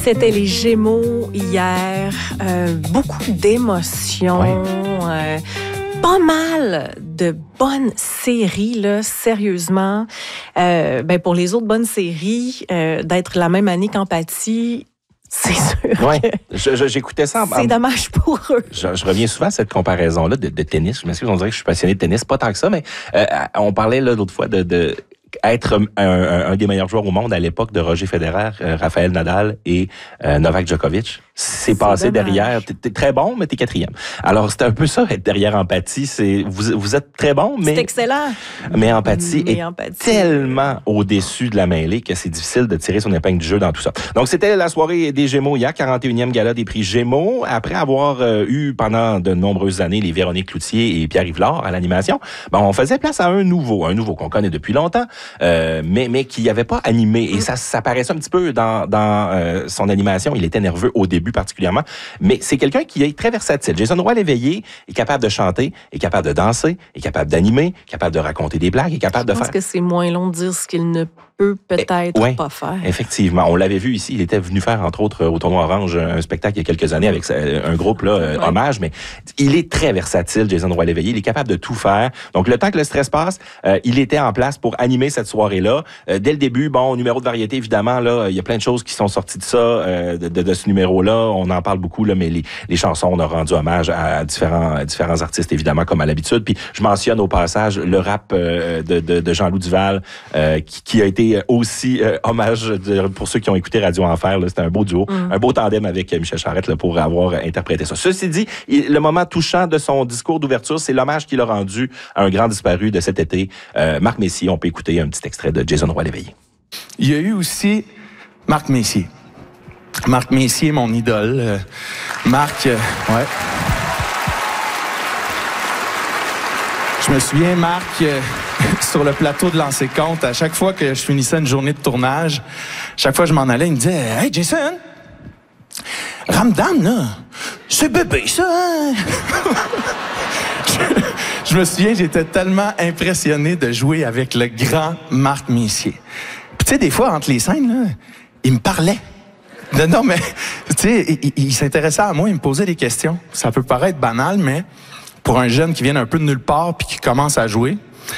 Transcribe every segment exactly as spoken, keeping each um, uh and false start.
C'était les Gémeaux hier. Euh, beaucoup d'émotions. Ouais. Euh, pas mal de bonnes séries, là, sérieusement. Euh, ben pour les autres bonnes séries, euh, d'être la même année qu'Empathie, c'est sûr Ouais. que Je, je, j'écoutais ça en, c'est en- dommage pour eux. Je, je reviens souvent à cette comparaison-là de, de tennis. Je m'excuse, on dirait que je suis passionné de tennis, pas tant que ça, mais euh, on parlait là l'autre fois de, de être un, un, un des meilleurs joueurs au monde à l'époque de Roger Federer, euh, Rafael Nadal et euh, Novak Djokovic. C'est passé dommage. derrière. T'es, t'es très bon, mais t'es quatrième. Alors, c'est un peu ça, être derrière Empathie. C'est, vous, vous êtes très bon, mais... C'est excellent. Mais Empathie Mais est Empathie. tellement au-dessus de la mêlée que c'est difficile de tirer son épingle du jeu dans tout ça. Donc, c'était la soirée des Gémeaux hier, quarante et unième gala des prix Gémeaux. Après avoir euh, eu pendant de nombreuses années les Véronique Cloutier et Pierre-Yves Lard à l'animation, ben, on faisait place à un nouveau, un nouveau qu'on connaît depuis longtemps, euh, mais, mais qui n'avait pas animé. Et ça, ça paraissait un petit peu dans, dans euh, son animation. Il était nerveux au début particulièrement, mais c'est quelqu'un qui est très versatile. Jason Roy-Léveillé est capable de chanter, est capable de danser, est capable d'animer, capable de raconter des blagues, est capable de Je pense faire... que c'est moins long de dire ce qu'il ne peut peut-être Eh, ouais. pas faire. Effectivement, on l'avait vu ici. Il était venu faire, entre autres, au Tournoi Orange, un spectacle il y a quelques années avec un groupe là, euh, Ouais. hommage. Mais il est très versatile, Jason Roy-Léveillé. Il est capable de tout faire. Donc, le temps que le stress passe, euh, il était en place pour animer cette soirée-là. Euh, dès le début, bon, numéro de variété, évidemment, là, il y a plein de choses qui sont sorties de ça, euh, de, de, de ce numéro-là. On en parle beaucoup, là, mais les, les chansons, on a rendu hommage à différents, à différents artistes, évidemment, comme à l'habitude. Puis, je mentionne au passage le rap euh, de, de, de Jean-Loup Duval, euh, qui, qui a été aussi euh, hommage de, pour ceux qui ont écouté Radio Enfer. Là, c'était un beau duo, Mm. un beau tandem avec euh, Michel Charette là, pour avoir interprété ça. Ceci dit, il, le moment touchant de son discours d'ouverture, c'est l'hommage qu'il a rendu à un grand disparu de cet été, euh, Marc Messier. On peut écouter un petit extrait de Jason Roy-Léveillé. Il y a eu aussi Marc Messier. Marc Messier, mon idole. Euh, Marc, euh, ouais. Je me souviens, Marc, euh, sur le plateau de Lancer Compte, à chaque fois que je finissais une journée de tournage, chaque fois que je m'en allais, il me disait « Hey, Jason, Ramdam, là, c'est bébé, ça, hein? » Je me souviens, j'étais tellement impressionné de jouer avec le grand Marc Messier. Puis tu sais, des fois, entre les scènes, là, il me parlait. Non, non, mais, tu sais, il, il, il s'intéressait à moi, il me posait des questions. Ça peut paraître banal, mais pour un jeune qui vient un peu de nulle part puis qui commence à jouer,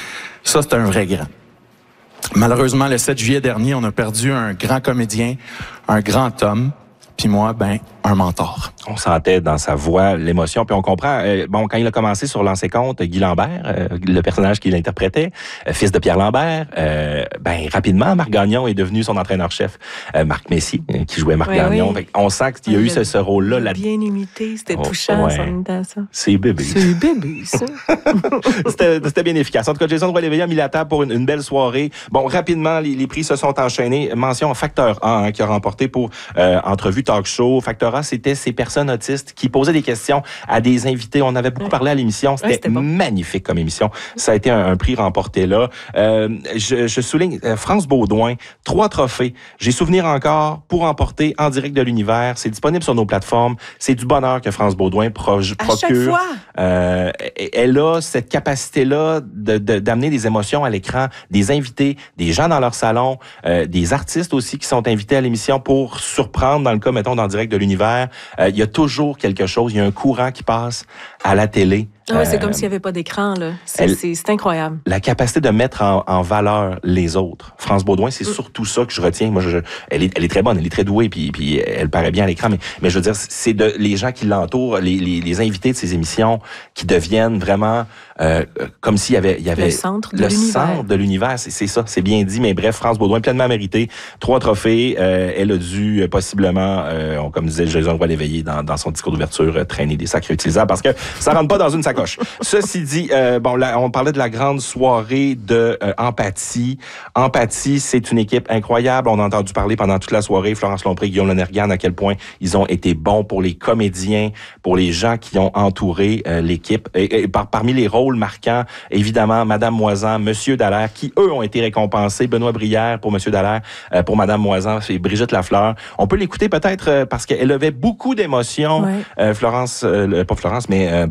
ça, c'est un vrai grand. Malheureusement, le sept juillet dernier, on a perdu un grand comédien, un grand homme, puis moi, ben, un mentor. On sentait dans sa voix l'émotion, puis on comprend. Euh, bon, quand il a commencé sur Lancer Compte, Guy Lambert, euh, le personnage qu'il interprétait, euh, fils de Pierre Lambert, euh, ben rapidement, Marc Gagnon est devenu son entraîneur-chef, euh, Marc Messier, euh, qui jouait Marc Oui, Gagnon. oui. Fait on sent qu'il y a eu Il ce, ce rôle-là. Là, bien imité, c'était Oh, touchant, ouais. son imitation. c'est bébé. C'est bébé, ça. C'était, c'était bien efficace. En tout cas, Jason Roy-Léveillé a mis la table pour une, une belle soirée. Bon, rapidement, les, les prix se sont enchaînés. Mention à Facteur A, hein, qui a remporté pour euh, entrevue talk show. Facteur A, c'était ces personnes autistes qui posaient des questions à des invités. On avait beaucoup Ouais. parlé à l'émission. C'était, Ouais, c'était bon. magnifique comme émission. Ça a été un, un prix remporté là. Euh, je, je souligne euh, France Baudouin, trois trophées. J'ai souvenir encore pour emporter en direct de l'univers. C'est disponible sur nos plateformes. C'est du bonheur que France Baudouin pro- À procure. chaque fois. Euh, elle a cette capacité-là de, de, d'amener des émotions à l'écran, des invités, des gens dans leur salon, euh, des artistes aussi qui sont invités à l'émission pour surprendre, dans le cas, mettons, dans le direct de l'univers. Euh, il y a toujours quelque chose, il y a un courant qui passe à la télé. Ah ouais, c'est Euh, comme s'il n'y avait pas d'écran, là. C'est, elle- c'est, c'est incroyable. La capacité de mettre en, en valeur les autres. France Baudouin, c'est surtout ça que je retiens. Moi, je, je- elle, est, elle est très bonne, elle est très douée, puis, puis elle paraît bien à l'écran. Mais, mais je veux dire, c'est de les gens qui l'entourent, les, les, les invités de ces émissions, qui deviennent vraiment euh, comme s'il y avait, il y avait Le centre de le l'univers. centre de l'univers. C'est, c'est ça, c'est bien dit. Mais bref, France Baudouin pleinement mérité. Trois trophées. Euh, elle a dû euh, possiblement, euh, on, comme disait Jason Roy-Léveillé dans, dans son discours d'ouverture, euh, traîner des sacs réutilisables parce que ça rentre pas dans une sacoche. Ceci dit, euh, bon, là, on parlait de la grande soirée de euh, Empathie. Empathie, c'est une équipe incroyable. On a entendu parler pendant toute la soirée, Florence Lompré, Guillaume Lonergan, à quel point ils ont été bons pour les comédiens, pour les gens qui ont entouré euh, l'équipe. Et, et par, parmi les rôles marquants, évidemment, Madame Moisan, Monsieur Dallaire, qui, eux, ont été récompensés. Benoît Brière pour Monsieur Dallaire, euh, pour Madame Moisan, c'est Brigitte Lafleur. On peut l'écouter peut-être euh, parce qu'elle avait beaucoup d'émotions. Ouais. Euh, Florence, euh, pas Florence, mais... Euh,